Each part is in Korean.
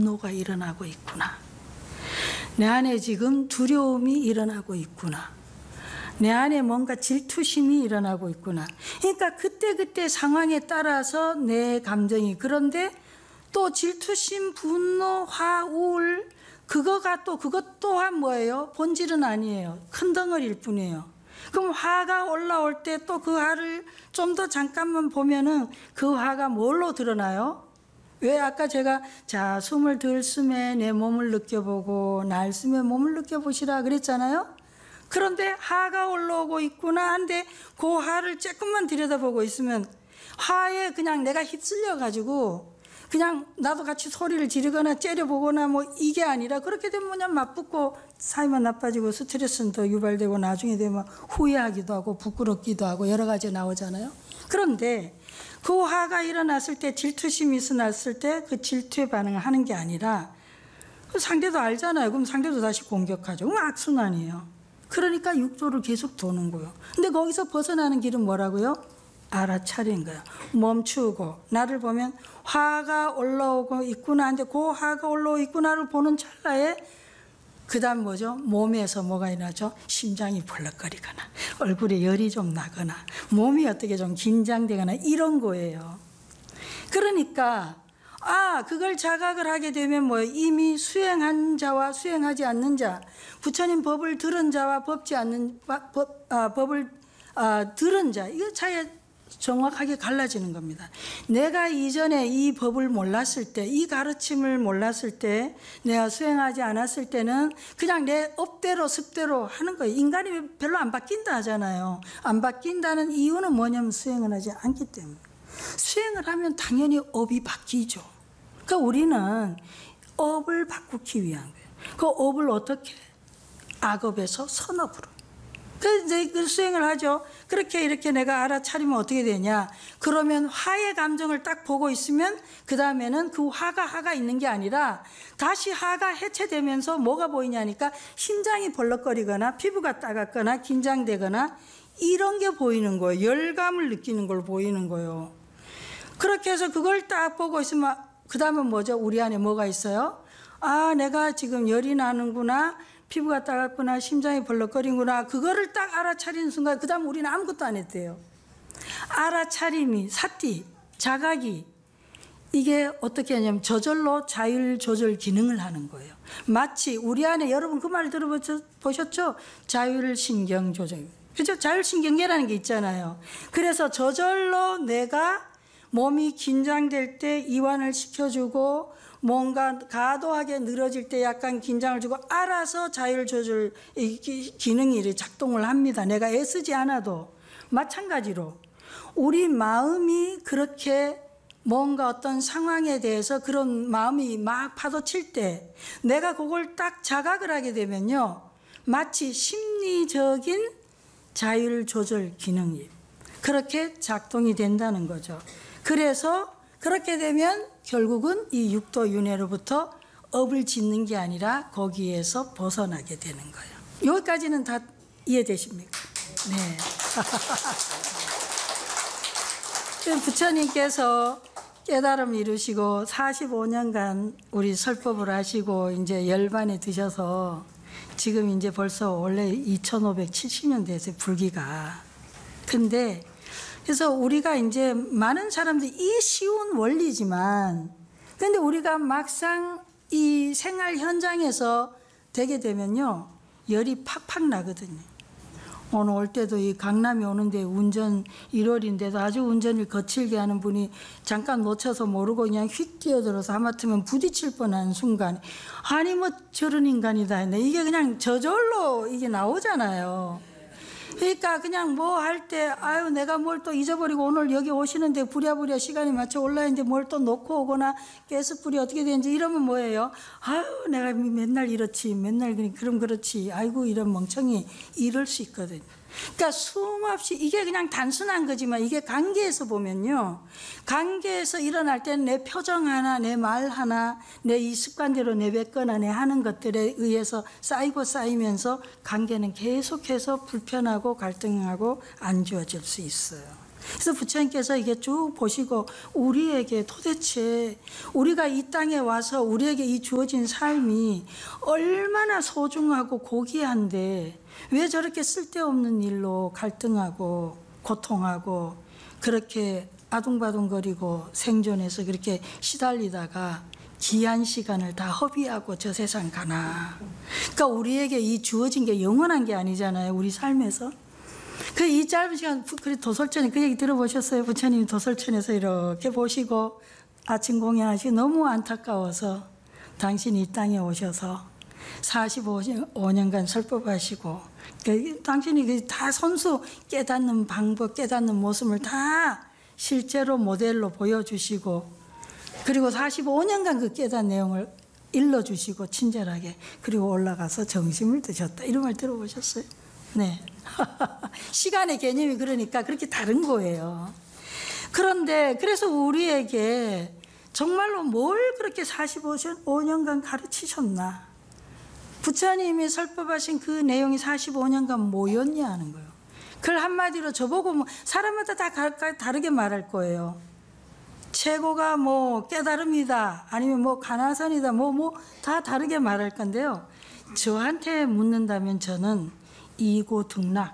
분노가 일어나고 있구나. 내 안에 지금 두려움이 일어나고 있구나. 내 안에 뭔가 질투심이 일어나고 있구나. 그러니까 그때그때 상황에 따라서 내 감정이, 그런데 또 질투심, 분노, 화, 우울, 그것 또한 뭐예요? 본질은 아니에요. 큰 덩어리일 뿐이에요. 그럼 화가 올라올 때 또 그 화를 좀 더 잠깐만 보면은 그 화가 뭘로 드러나요? 왜 아까 제가 자 숨을 들숨에 내 몸을 느껴보고 날숨에 몸을 느껴보시라 그랬잖아요. 그런데 화가 올라오고 있구나 한데 그 화를 조금만 들여다보고 있으면 화에 그냥 내가 휩쓸려 가지고 그냥 나도 같이 소리를 지르거나 째려보거나 뭐 이게 아니라 그렇게 되면 그냥 맞붙고 사이만 나빠지고 스트레스는 더 유발되고 나중에 되면 후회하기도 하고 부끄럽기도 하고 여러 가지 나오잖아요. 그런데 그 화가 일어났을 때, 질투심이 일어났을 때 그 질투에 반응을 하는 게 아니라 상대도 알잖아요. 그럼 상대도 다시 공격하죠. 그럼 악순환이에요. 그러니까 육조를 계속 도는 거예요. 근데 거기서 벗어나는 길은 뭐라고요? 알아차린 거야. 멈추고 나를 보면 화가 올라오고 있구나 하는데 그 화가 올라오고 있구나를 보는 찰나에 그 다음 뭐죠? 몸에서 뭐가 일어나죠? 심장이 벌렁거리거나 얼굴에 열이 좀 나거나 몸이 어떻게 좀 긴장되거나 이런 거예요. 그러니까 그걸 자각을 하게 되면 뭐 이미 수행한 자와 수행하지 않는 자, 부처님 법을 들은 자와 법을 들은 자, 이거 차이 정확하게 갈라지는 겁니다. 내가 이전에 이 법을 몰랐을 때, 이 가르침을 몰랐을 때, 내가 수행하지 않았을 때는 그냥 내 업대로 습대로 하는 거예요. 인간이 별로 안 바뀐다 하잖아요. 안 바뀐다는 이유는 뭐냐면 수행을 하지 않기 때문에. 수행을 하면 당연히 업이 바뀌죠. 그러니까 우리는 업을 바꾸기 위한 거예요. 그 업을 어떻게? 악업에서 선업으로. 그래서 이제 그 수행을 하죠. 그렇게 이렇게 내가 알아차리면 어떻게 되냐. 그러면 화의 감정을 딱 보고 있으면 그 다음에는 그 화가 있는 게 아니라 다시 화가 해체되면서 뭐가 보이냐니까 심장이 벌렁거리거나 피부가 따갑거나 긴장되거나 이런 게 보이는 거예요. 열감을 느끼는 걸 보이는 거예요. 그렇게 해서 그걸 딱 보고 있으면 그 다음은 뭐죠? 우리 안에 뭐가 있어요? 내가 지금 열이 나는구나. 피부가 따갑구나, 심장이 벌렁거리구나. 그거를 딱 알아차리는 순간 그 다음 우리는 아무것도 안 했대요. 알아차림이, 사띠, 자각이 이게 어떻게 하냐면 저절로 자율조절 기능을 하는 거예요. 마치 우리 안에 여러분 그 말 들어보셨죠? 자율신경조절. 그렇죠? 자율신경계라는 게 있잖아요. 그래서 저절로 내가 몸이 긴장될 때 이완을 시켜주고 뭔가 과도하게 늘어질 때 약간 긴장을 주고 알아서 자율조절 기능이 작동을 합니다. 내가 애쓰지 않아도. 마찬가지로 우리 마음이 그렇게 뭔가 어떤 상황에 대해서 그런 마음이 막 파도칠 때 내가 그걸 딱 자각을 하게 되면요, 마치 심리적인 자율조절 기능이 그렇게 작동이 된다는 거죠. 그래서 그렇게 되면 결국은 이 육도윤회로부터 업을 짓는 게 아니라 거기에서 벗어나게 되는 거예요. 여기까지는 다 이해되십니까? 네. 부처님께서 깨달음 이루시고 45년간 우리 설법을 하시고 이제 열반에 드셔서 지금 이제 벌써 원래 2570년 됐어요, 불기가. 근데 그래서 우리가 이제 많은 사람들이 이 쉬운 원리지만 근데 우리가 막상 이 생활 현장에서 되게 되면요, 열이 팍팍 나거든요. 오늘 올 때도 이 강남에 오는데 운전 1월인데도 아주 운전을 거칠게 하는 분이 잠깐 놓쳐서 모르고 그냥 휙 뛰어들어서 하마터면 부딪힐 뻔한 순간, 아니 뭐 저런 인간이다 했네. 이게 그냥 저절로 이게 나오잖아요. 그러니까 그냥 뭐 할 때 내가 뭘 또 잊어버리고 오늘 여기 오시는데 부랴부랴 시간에 맞춰 올라있는데 뭘 또 놓고 오거나 가스불이 어떻게 되는지 이러면 뭐예요? 내가 맨날 이렇지, 맨날 그럼 그렇지, 아이고 이런 멍청이 이럴 수 있거든요. 그러니까 수없이 이게 그냥 단순한 거지만 이게 관계에서 보면요, 관계에서 일어날 때는 내 표정 하나, 내 말 하나, 내 이 습관대로 내뱉거나 내 하는 것들에 의해서 쌓이고 쌓이면서 관계는 계속해서 불편하고 갈등하고 안 좋아질 수 있어요. 그래서 부처님께서 이게 쭉 보시고 우리에게 도대체 우리가 이 땅에 와서 우리에게 이 주어진 삶이 얼마나 소중하고 고귀한데 왜 저렇게 쓸데없는 일로 갈등하고 고통하고 그렇게 아둥바둥거리고 생존해서 그렇게 시달리다가 귀한 시간을 다 허비하고 저 세상 가나. 그러니까 우리에게 이 주어진 게 영원한 게 아니잖아요. 우리 삶에서. 그 이 짧은 시간, 도솔천에 그 얘기 들어보셨어요? 부처님이 도솔천에서 이렇게 보시고 아침 공양하시고 너무 안타까워서 당신이 이 땅에 오셔서 45년간 설법하시고 당신이 다 손수 깨닫는 방법, 깨닫는 모습을 다 실제로 모델로 보여주시고 그리고 45년간 그 깨닫는 내용을 일러주시고 친절하게 그리고 올라가서 정심을 드셨다. 이런 말 들어보셨어요? 네. 시간의 개념이 그러니까 그렇게 다른 거예요. 그런데 그래서 우리에게 정말로 뭘 그렇게 45년간 가르치셨나? 부처님이 설법하신 그 내용이 45년간 뭐였냐 하는 거예요. 그걸 한마디로 저보고 뭐 사람마다 다 다르게 말할 거예요. 최고가 뭐 깨달음이다 아니면 뭐 가나선이다 뭐 다 다르게 말할 건데요. 저한테 묻는다면 저는 이고등락,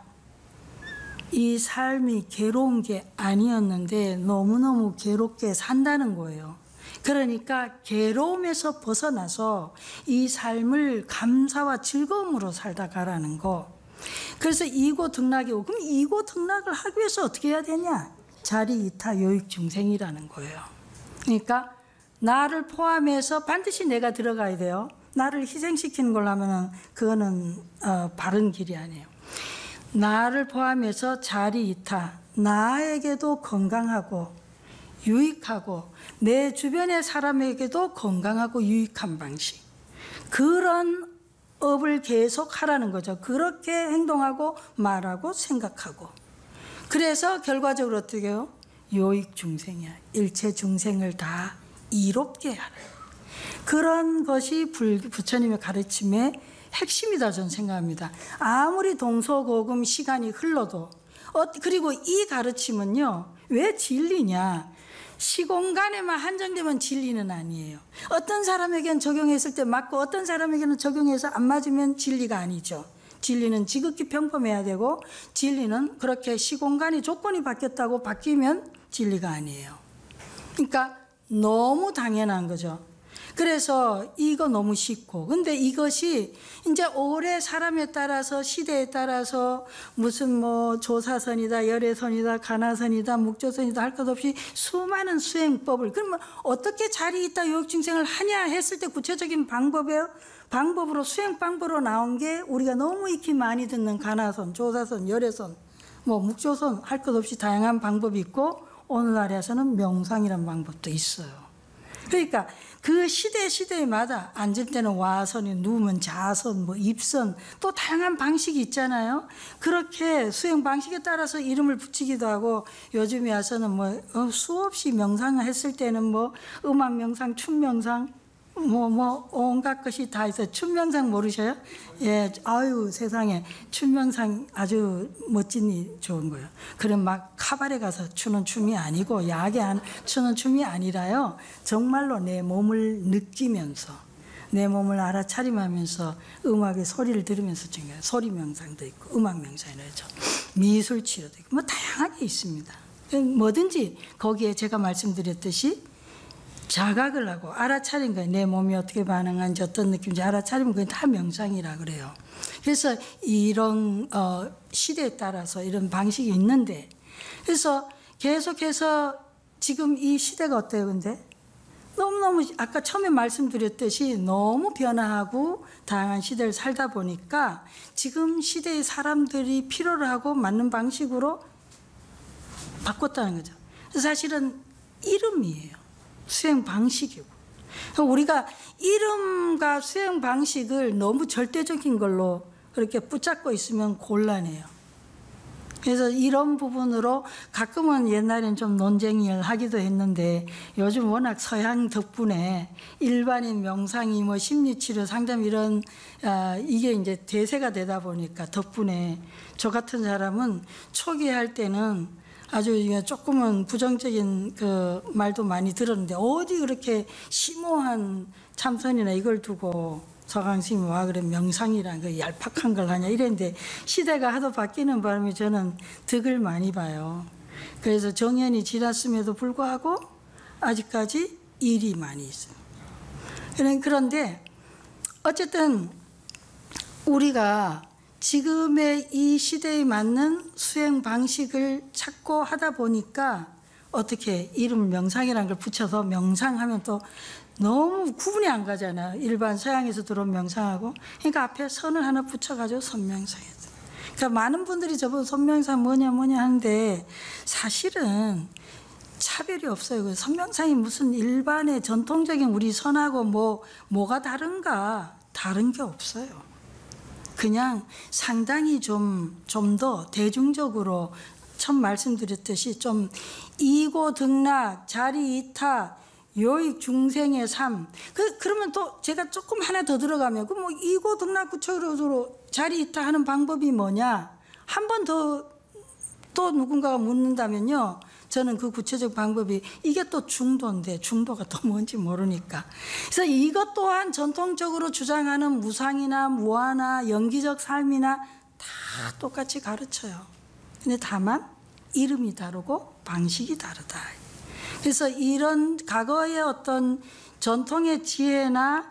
이 삶이 괴로운 게 아니었는데 너무너무 괴롭게 산다는 거예요. 그러니까 괴로움에서 벗어나서 이 삶을 감사와 즐거움으로 살다 가라는 거. 그래서 이고등락이고, 그럼 이고등락을 하기 위해서 어떻게 해야 되냐? 자리이타 요익중생이라는 거예요. 그러니까 나를 포함해서 반드시 내가 들어가야 돼요. 나를 희생시키는 걸로 하면은 그거는 바른 길이 아니에요. 나를 포함해서 자리이타, 나에게도 건강하고 유익하고 내 주변의 사람에게도 건강하고 유익한 방식, 그런 업을 계속 하라는 거죠. 그렇게 행동하고 말하고 생각하고. 그래서 결과적으로 어떻게 해요? 요익중생이야. 일체 중생을 다 이롭게 하라. 그런 것이 부처님의 가르침의 핵심이다 저는 생각합니다. 아무리 동서고금 시간이 흘러도 그리고 이 가르침은요, 왜 진리냐? 시공간에만 한정되면 진리는 아니에요. 어떤 사람에게는 적용했을 때 맞고 어떤 사람에게는 적용해서 안 맞으면 진리가 아니죠. 진리는 지극히 평범해야 되고 진리는 그렇게 시공간이 조건이 바뀌었다고 바뀌면 진리가 아니에요. 그러니까 너무 당연한 거죠. 그래서 이거 너무 쉽고, 근데 이것이 이제 오래 사람에 따라서 시대에 따라서 무슨 뭐 조사선이다 열애선이다 가나선이다 묵조선이다 할 것 없이 수많은 수행법을, 그러면 어떻게 자리있다 요익중생을 하냐 했을 때 구체적인 방법으로 수행 방법으로 나온 게 우리가 너무 익히 많이 듣는 가나선, 조사선, 열애선, 뭐 묵조선 할 것 없이 다양한 방법이 있고, 오늘날에서는 명상이라는 방법도 있어요. 그러니까 그 시대마다 앉을 때는 와선이, 누우면 자선, 뭐 입선, 또 다양한 방식이 있잖아요. 그렇게 수행 방식에 따라서 이름을 붙이기도 하고, 요즘에 와서는 뭐 수없이 명상을 했을 때는 뭐 음악 명상, 춤 명상, 뭐 온갖 것이 다 있어요. 춤 명상 모르셔요? 예, 아유 세상에 춤 명상 아주 멋진 좋은 거예요. 그럼 막 카바레 가서 추는 춤이 아니고 야하게 추는 춤이 아니라요. 정말로 내 몸을 느끼면서 내 몸을 알아차림하면서 음악의 소리를 들으면서 중요해요. 소리 명상도 있고 음악 명상이죠. 미술 치료도 있고 뭐 다양하게 있습니다. 뭐든지 거기에 제가 말씀드렸듯이 자각을 하고 알아차린 거예요. 내 몸이 어떻게 반응하는지 어떤 느낌인지 알아차리면 그게 다 명상이라 그래요. 그래서 이런 시대에 따라서 이런 방식이 있는데, 그래서 계속해서 지금 이 시대가 어때요? 근데 너무너무 아까 처음에 말씀드렸듯이 너무 변화하고 다양한 시대를 살다 보니까 지금 시대의 사람들이 필요로 하고 맞는 방식으로 바꿨다는 거죠. 사실은 이름이에요. 수행 방식이고, 우리가 이름과 수행 방식을 너무 절대적인 걸로 그렇게 붙잡고 있으면 곤란해요. 그래서 이런 부분으로 가끔은 옛날엔 좀 논쟁을 하기도 했는데, 요즘 워낙 서양 덕분에 일반인 명상이 뭐 심리치료 상담 이런 이게 이제 대세가 되다 보니까 덕분에 저 같은 사람은 초기 할 때는 아주 조금은 부정적인 그 말도 많이 들었는데 어디 그렇게 심오한 참선이나 이걸 두고 서강스님이 와 그래 명상이란 그 얄팍한 걸 하냐 이랬는데 시대가 하도 바뀌는 바람에 저는 득을 많이 봐요. 그래서 정년이 지났음에도 불구하고 아직까지 일이 많이 있어요. 그런데 어쨌든 우리가 지금의 이 시대에 맞는 수행 방식을 찾고 하다 보니까 어떻게 이름 명상이라는 걸 붙여서 명상하면 또 너무 구분이 안 가잖아요. 일반 서양에서 들어온 명상하고. 그러니까 앞에 선을 하나 붙여가지고 선명상했어요. 그러니까 많은 분들이 저보고 선명상 뭐냐 하는데 사실은 차별이 없어요. 선명상이 무슨 일반의 전통적인 우리 선하고 뭐가 다른가? 다른 게 없어요. 그냥 상당히 좀 더 대중적으로 처음 말씀드렸듯이 좀 이고등락, 자리이타, 요익 중생의 삶. 그러면 또 제가 조금 하나 더 들어가면 그 이고등락 구체적으로 자리이타 하는 방법이 뭐냐? 한 번 더 또 누군가가 묻는다면요. 저는 그 구체적 방법이 이게 또 중도인데 중도가 또 뭔지 모르니까. 그래서 이것 또한 전통적으로 주장하는 무상이나 무아나 영기적 삶이나 다 똑같이 가르쳐요. 근데 다만 이름이 다르고 방식이 다르다. 그래서 이런 과거의 어떤 전통의 지혜나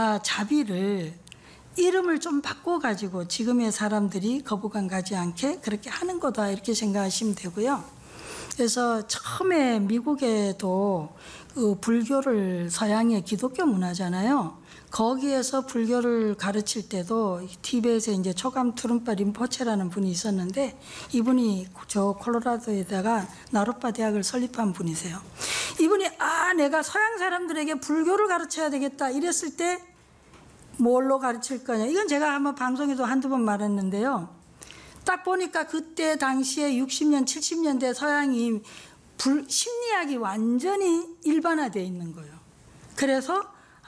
자비를 이름을 좀 바꿔가지고 지금의 사람들이 거부감 가지 않게 그렇게 하는 거다 이렇게 생각하시면 되고요. 그래서 처음에 미국에도 그 불교를 서양의 기독교 문화잖아요. 거기에서 불교를 가르칠 때도 티베트에 이제 초감 트룸파 림포체라는 분이 있었는데 이분이 저 콜로라도에다가 나로파 대학을 설립한 분이세요. 이분이 내가 서양 사람들에게 불교를 가르쳐야 되겠다 이랬을 때 뭘로 가르칠 거냐. 이건 제가 한번 방송에도 한두 번 말했는데요. 딱 보니까 그때 당시에 60년, 70년대 서양이 심리학이 완전히 일반화되어 있는 거예요. 그래서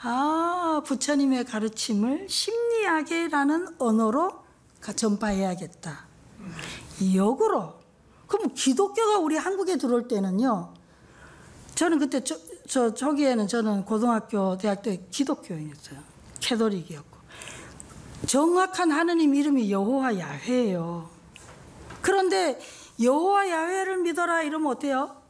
부처님의 가르침을 심리학이라는 언어로 전파해야겠다. 역으로. 그럼 기독교가 우리 한국에 들어올 때는요. 저는 그때 저기에는 저는 고등학교, 대학 때 기독교인이었어요. 캐톨릭이었고. 정확한 하느님 이름이 여호와 야훼예요. 그런데 여호와 야훼를 믿어라 이러면 어때요?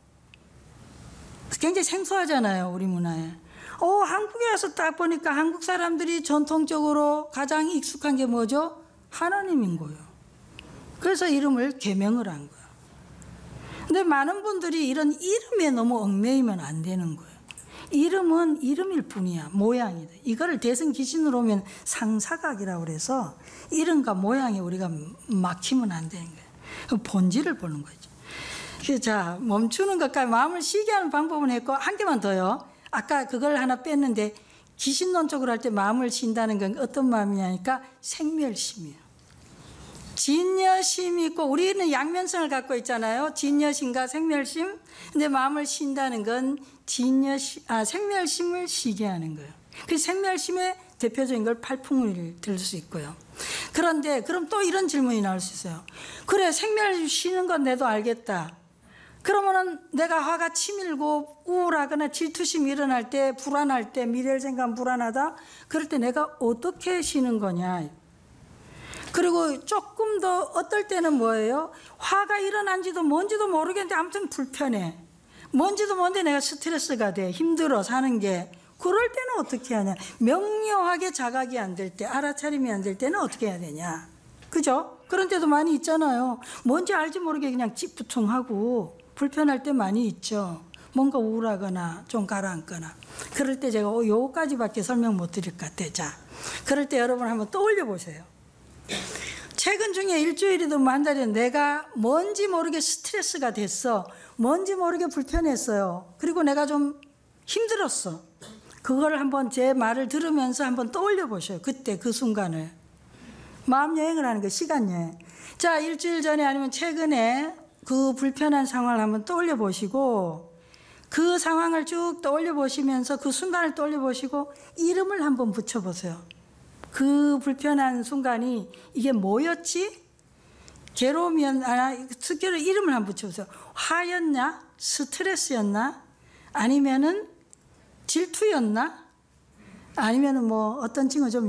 굉장히 생소하잖아요, 우리 문화에. 한국에 와서 딱 보니까 한국 사람들이 전통적으로 가장 익숙한 게 뭐죠? 하나님인 거예요. 그래서 이름을 계명을 한 거예요. 근데 많은 분들이 이런 이름에 너무 얽매이면 안 되는 거예요. 이름은 이름일 뿐이야. 모양이다. 이거를 대승 기신으로 오면 상사각이라고 그래서 이름과 모양에 우리가 막히면 안 되는 거예요. 본질을 보는 거죠. 자, 멈추는 것까지 마음을 쉬게 하는 방법은 했고 한 개만 더요. 아까 그걸 하나 뺐는데 기신론적으로 할 때 마음을 쉰다는 건 어떤 마음이냐니까 생멸심이에요. 진여심이 있고 우리는 양면성을 갖고 있잖아요. 진여심과 생멸심. 근데 마음을 쉰다는 건 생멸심을 쉬게 하는 거예요. 그 생멸심의 대표적인 걸 팔풍을 들 수 있고요. 그런데 그럼 또 이런 질문이 나올 수 있어요. 그래, 생멸 쉬는 건 내도 알겠다. 그러면은 내가 화가 치밀고 우울하거나 질투심이 일어날 때, 불안할 때, 미래를 생각하면 불안하다. 그럴 때 내가 어떻게 쉬는 거냐. 그리고 조금 더 어떨 때는 뭐예요? 화가 일어난지도 뭔지도 모르겠는데 아무튼 불편해. 뭔지도 모르는데 내가 스트레스가 돼. 힘들어 사는 게. 그럴 때는 어떻게 하냐. 명료하게 자각이 안 될 때, 알아차림이 안 될 때는 어떻게 해야 되냐. 그죠? 그런 때도 많이 있잖아요. 뭔지 알지 모르게 그냥 찌뿌퉁하고 불편할 때 많이 있죠. 뭔가 우울하거나 좀 가라앉거나. 그럴 때 제가 요거까지밖에 설명 못 드릴 것 같아요. 자, 그럴 때 여러분 한번 떠올려 보세요. 최근 중에 일주일이든 한 달이든 내가 뭔지 모르게 스트레스가 됐어. 뭔지 모르게 불편했어요. 그리고 내가 좀 힘들었어. 그걸 한번 제 말을 들으면서 한번 떠올려 보셔요. 그때 그 순간을. 마음 여행을 하는 거, 시간 여행. 자, 일주일 전에 아니면 최근에 그 불편한 상황을 한번 떠올려 보시고 그 상황을 쭉 떠올려 보시면서 그 순간을 떠올려 보시고 이름을 한번 붙여 보세요. 그 불편한 순간이 이게 뭐였지? 괴로움이었나, 특별히 이름을 한번 붙여보세요. 화였냐? 스트레스였나? 아니면은 질투였나? 아니면은 뭐 어떤 징후 좀